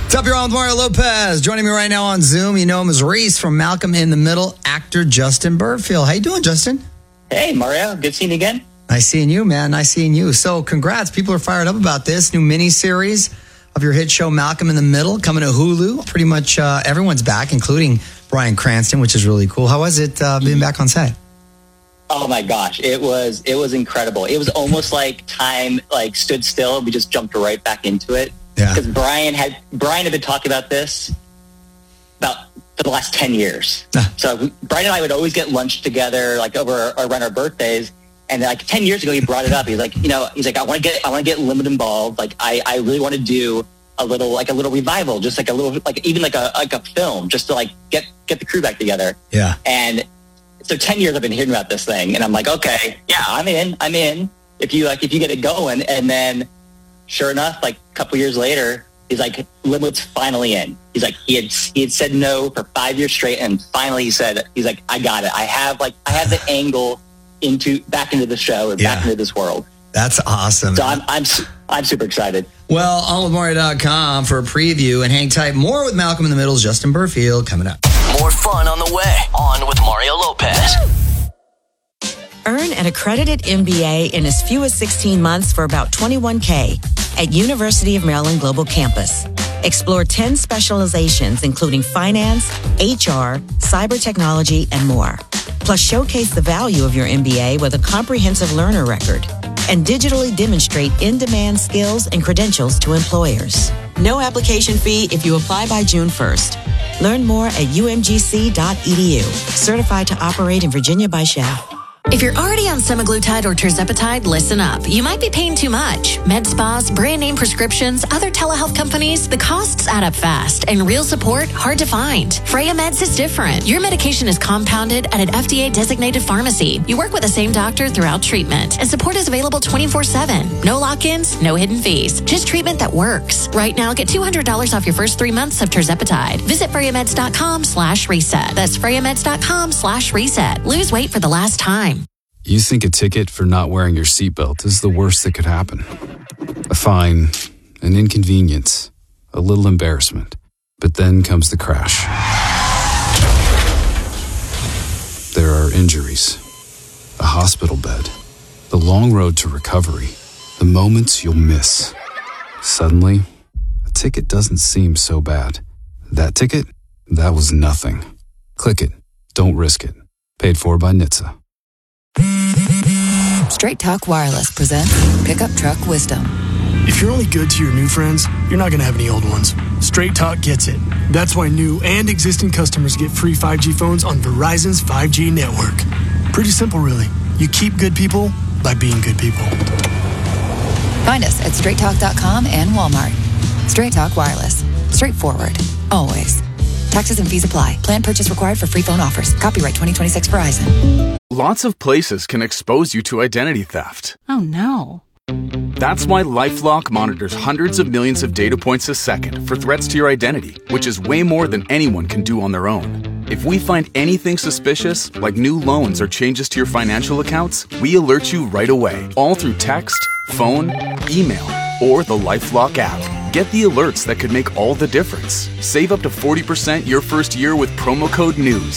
What's up, you're on with Mario Lopez. Joining me right now on Zoom, you know him as Reese from Malcolm in the Middle, actor Justin Burfield. How you doing, Justin? Hey, Mario. Good seeing you again. Nice seeing you, man. Nice seeing you. So congrats. People are fired up about this new mini-series of your hit show, Malcolm in the Middle, coming to Hulu. Pretty much everyone's back, including Bryan Cranston, which is really cool. How was it being back on set? Oh my gosh, it was incredible. It was almost like time stood still. We just jumped right back into it. Yeah. Because Bryan had been talking about this for the last 10 years. So Bryan and I would always get lunch together, over around our birthdays. And 10 years ago, he brought it up. He's like, I want to get Limit involved. I really want to do a little revival, just even a film, just to get the crew back together. Yeah. And so 10 years I've been hearing about this thing, and I'm like, okay, yeah, I'm in. If you get it going. And then sure enough, a couple years later, he's like, Limit's finally in. He's like, he had said no for 5 years straight, and finally he's like, I got it. I have the angle back into the show, or back into this world. That's awesome. So I'm super excited. Well, onwithmario.com for a preview, and hang tight. More with Malcolm in the Middle's Justin Burfield coming up. More fun on the way. On with Mario Lopez. Earn an accredited MBA in as few as 16 months for about $21K at University of Maryland Global Campus. Explore 10 specializations, including finance, HR, cyber technology, and more. Plus, showcase the value of your MBA with a comprehensive learner record and digitally demonstrate in-demand skills and credentials to employers. No application fee if you apply by June 1st. Learn more at umgc.edu. Certified to operate in Virginia by Shell. If you're already on semaglutide or tirzepatide, listen up. You might be paying too much. Med spas, brand name prescriptions, other telehealth companies, the costs add up fast, and real support hard to find. Freya Meds is different. Your medication is compounded at an FDA-designated pharmacy. You work with the same doctor throughout treatment, and support is available 24/7. No lock-ins, no hidden fees. Just treatment that works. Right now, get $200 off your first 3 months of tirzepatide. Visit FreyaMeds.com/reset. That's FreyaMeds.com/reset. Lose weight for the last time. You think a ticket for not wearing your seatbelt is the worst that could happen. A fine, an inconvenience, a little embarrassment. But then comes the crash. There are injuries, a hospital bed, the long road to recovery, the moments you'll miss. Suddenly, a ticket doesn't seem so bad. That ticket? That was nothing. Click it. Don't risk it. Paid for by NHTSA. Straight Talk Wireless presents Pickup Truck Wisdom. If you're only good to your new friends, you're not going to have any old ones. Straight Talk gets it. That's why new and existing customers get free 5G phones on Verizon's 5G network. Pretty simple, really. You keep good people by being good people. Find us at straighttalk.com and Walmart. Straight Talk Wireless. Straightforward. Always. Taxes and fees apply. Plan purchase required for free phone offers. Copyright 2026 Verizon. Lots of places can expose you to identity theft. Oh no. That's why LifeLock monitors hundreds of millions of data points a second for threats to your identity, which is way more than anyone can do on their own. If we find anything suspicious, like new loans or changes to your financial accounts, we alert you right away, all through text, phone, email, or the LifeLock app. Get the alerts that could make all the difference. Save up to 40% your first year with promo code NEWS